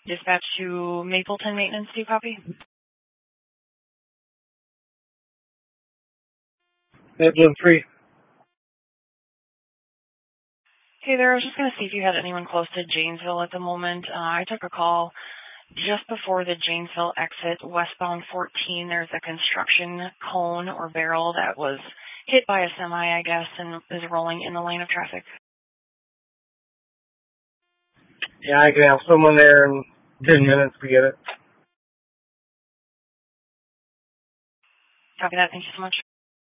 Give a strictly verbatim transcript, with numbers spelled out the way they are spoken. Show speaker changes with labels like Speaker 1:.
Speaker 1: Dispatch to Mapleton Maintenance, do you copy?
Speaker 2: Mapleton three.
Speaker 1: Hey there, I was just going to see if you had anyone close to Janesville at the moment. Uh, I took a call just before the Janesville exit, westbound fourteen. There's a construction cone or barrel that was hit by a semi, I guess, and is rolling in the lane of traffic.
Speaker 2: Yeah, I can have someone there in ten minutes to get it.
Speaker 1: Copy that. Thank you so much.